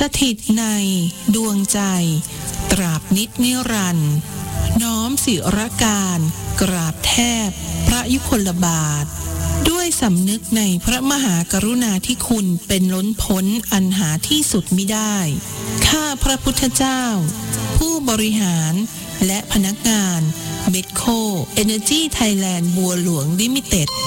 ถิตในดวงใจตราบนิจนิรันดร์น้อมศิรการกราบแทบพระยุคลบาทด้วยสำนึกในพระมหากรุณาธิคุณเป็นล้นพ้นอันหาที่สุดมิได้ข้าพระพุทธเจ้าผู้บริหารและพนักงานเบดโค Energy Thailand บัวหลวงลิมิเต็ด